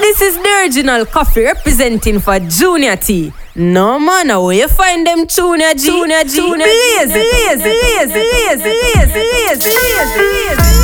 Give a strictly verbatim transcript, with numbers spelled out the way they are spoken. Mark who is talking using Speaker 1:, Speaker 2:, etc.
Speaker 1: This is the original coffee representing for Junior T. No man, where you find them Junior G? Junior G, blaze, blaze, blaze, blaze, blaze, blaze, blaze, blaze.